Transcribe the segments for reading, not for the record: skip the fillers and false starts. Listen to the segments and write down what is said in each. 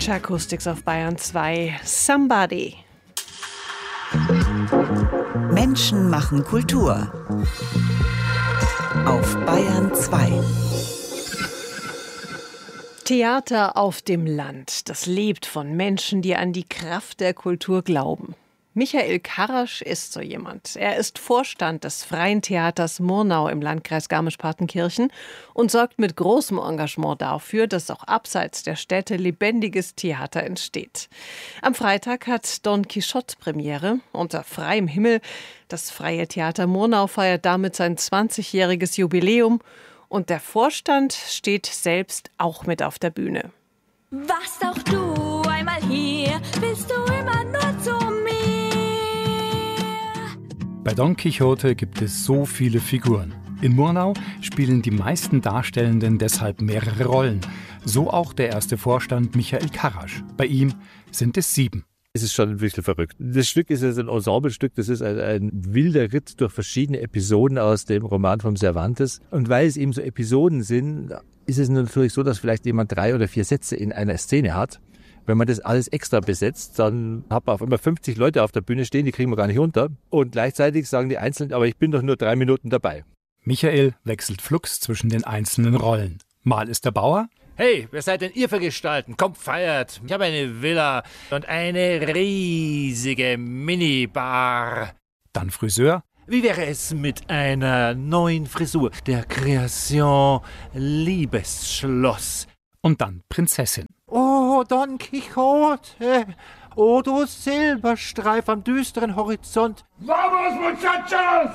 Future Acoustics auf Bayern 2. Somebody. Menschen machen Kultur. Auf Bayern 2. Theater auf dem Land, das lebt von Menschen, die an die Kraft der Kultur glauben. Michael Karasch ist so jemand. Er ist Vorstand des Freien Theaters Murnau im Landkreis Garmisch-Partenkirchen und sorgt mit großem Engagement dafür, dass auch abseits der Städte lebendiges Theater entsteht. Am Freitag hat Don Quixote Premiere unter freiem Himmel. Das Freie Theater Murnau feiert damit sein 20-jähriges Jubiläum und der Vorstand steht selbst auch mit auf der Bühne. Warst auch du einmal hier, willst du immer nur zu mir? Bei Don Quixote gibt es so viele Figuren. In Murnau spielen die meisten Darstellenden deshalb mehrere Rollen. So auch der erste Vorstand Michael Karasch. Bei ihm sind es 7. Es ist schon ein bisschen verrückt. Das Stück ist ein Ensemblestück, das ist ein wilder Ritt durch verschiedene Episoden aus dem Roman von Cervantes. Und weil es eben so Episoden sind, ist es natürlich so, dass vielleicht jemand 3 oder 4 Sätze in einer Szene hat. Wenn man das alles extra besetzt, dann hat man auf einmal 50 Leute auf der Bühne stehen, die kriegen wir gar nicht unter. Und gleichzeitig sagen die Einzelnen, aber ich bin doch nur 3 Minuten dabei. Michael wechselt flugs zwischen den einzelnen Rollen. Mal ist der Bauer. Hey, wer seid denn ihr für Gestalten? Kommt, feiert. Ich habe eine Villa und eine riesige Minibar. Dann Friseur. Wie wäre es mit einer neuen Frisur? Der Kreation Liebesschloss. Und dann Prinzessin. Oh, Don Quixote. Oh, du Silberstreif am düsteren Horizont. Vamos, muchachos!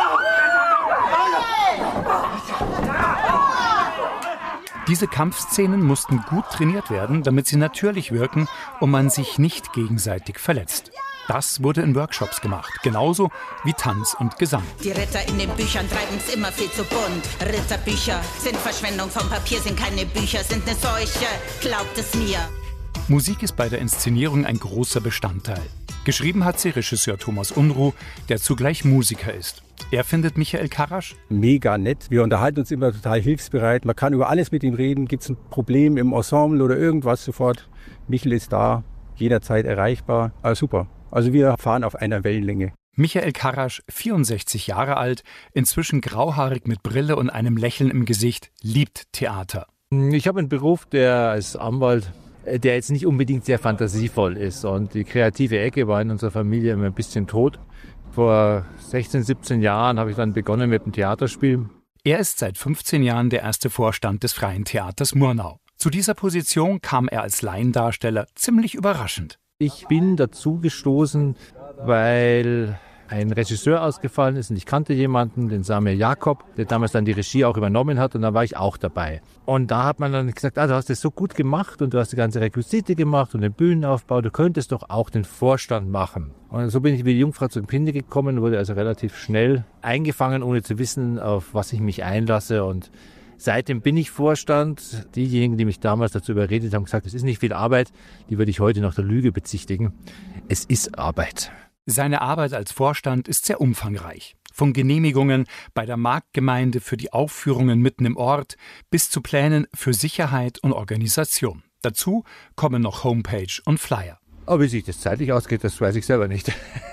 Diese Kampfszenen mussten gut trainiert werden, damit sie natürlich wirken und man sich nicht gegenseitig verletzt. Das wurde in Workshops gemacht, genauso wie Tanz und Gesang. Die Ritter in den Büchern treiben's immer viel zu bunt. Ritterbücher sind Verschwendung vom Papier, sind keine Bücher, sind eine Seuche, glaubt es mir. Musik ist bei der Inszenierung ein großer Bestandteil. Geschrieben hat sie Regisseur Thomas Unruh, der zugleich Musiker ist. Er findet Michael Karasch mega nett. Wir unterhalten uns immer total hilfsbereit. Man kann über alles mit ihm reden. Gibt es ein Problem im Ensemble oder irgendwas sofort? Michael ist da, jederzeit erreichbar. Also super. Also wir fahren auf einer Wellenlänge. Michael Karasch, 64 Jahre alt, inzwischen grauhaarig mit Brille und einem Lächeln im Gesicht, liebt Theater. Ich habe einen Beruf, der als Anwalt, der jetzt nicht unbedingt sehr fantasievoll ist. Und die kreative Ecke war in unserer Familie immer ein bisschen tot. Vor 16, 17 Jahren habe ich dann begonnen mit dem Theaterspiel. Er ist seit 15 Jahren der erste Vorstand des Freien Theaters Murnau. Zu dieser Position kam er als Laiendarsteller ziemlich überraschend. Ich bin dazu gestoßen, weil ein Regisseur ausgefallen ist und ich kannte jemanden, den Samuel Jakob, der damals dann die Regie auch übernommen hat und da war ich auch dabei. Und da hat man dann gesagt, du hast das so gut gemacht und du hast die ganze Requisite gemacht und den Bühnenaufbau, du könntest doch auch den Vorstand machen. Und so bin ich wie die Jungfrau zum Kinde gekommen, wurde also relativ schnell eingefangen, ohne zu wissen, auf was ich mich einlasse und seitdem bin ich Vorstand. Diejenigen, die mich damals dazu überredet haben, gesagt, es ist nicht viel Arbeit, die würde ich heute noch der Lüge bezichtigen. Es ist Arbeit. Seine Arbeit als Vorstand ist sehr umfangreich. Von Genehmigungen bei der Marktgemeinde für die Aufführungen mitten im Ort bis zu Plänen für Sicherheit und Organisation. Dazu kommen noch Homepage und Flyer. Aber wie sich das zeitlich ausgeht, das weiß ich selber nicht.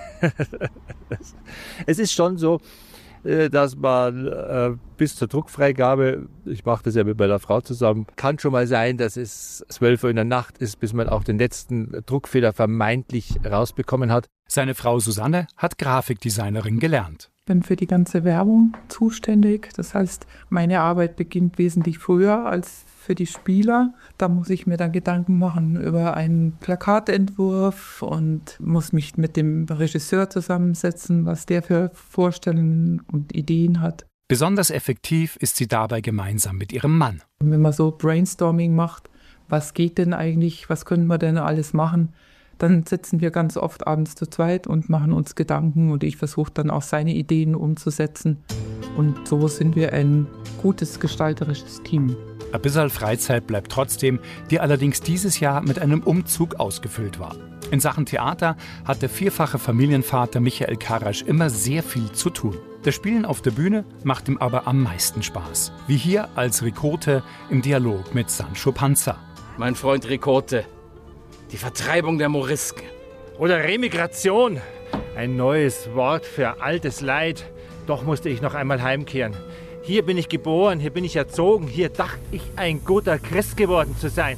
Es ist schon so, dass man bis zur Druckfreigabe, ich mache das ja mit meiner Frau zusammen, kann schon mal sein, dass es 12 Uhr in der Nacht ist, bis man auch den letzten Druckfehler vermeintlich rausbekommen hat. Seine Frau Susanne hat Grafikdesignerin gelernt. Ich bin für die ganze Werbung zuständig. Das heißt, meine Arbeit beginnt wesentlich früher als für die Spieler. Da muss ich mir dann Gedanken machen über einen Plakatentwurf und muss mich mit dem Regisseur zusammensetzen, was der für Vorstellungen und Ideen hat. Besonders effektiv ist sie dabei gemeinsam mit ihrem Mann. Und wenn man so Brainstorming macht, was geht denn eigentlich, was können wir denn alles machen, dann sitzen wir ganz oft abends zu zweit und machen uns Gedanken und ich versuche dann auch seine Ideen umzusetzen. Und so sind wir ein gutes gestalterisches Team. Ein bisschen Freizeit bleibt trotzdem, die allerdings dieses Jahr mit einem Umzug ausgefüllt war. In Sachen Theater hat der vierfache Familienvater Michael Karasch immer sehr viel zu tun. Das Spielen auf der Bühne macht ihm aber am meisten Spaß. Wie hier als Ricote im Dialog mit Sancho Panza. Mein Freund Ricote, Die Vertreibung der Morisken. Oder Remigration. Ein neues Wort für altes Leid. Doch musste ich noch einmal heimkehren. Hier bin ich geboren, hier bin ich erzogen, hier dachte ich, ein guter Christ geworden zu sein.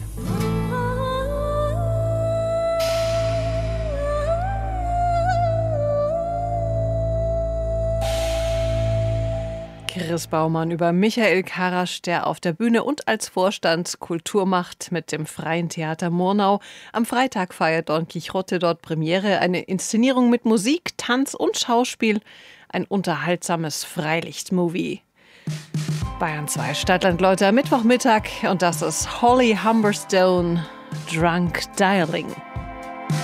Chris Baumann über Michael Karasch, der auf der Bühne und als Vorstand Kultur macht mit dem Freien Theater Murnau. Am Freitag feiert Don Quixote dort Premiere, eine Inszenierung mit Musik, Tanz und Schauspiel, ein unterhaltsames Freilichtmovie. Bayern 2 Stadtland, Leute, Mittwochmittag und das ist Holly Humberstone, Drunk Dialing.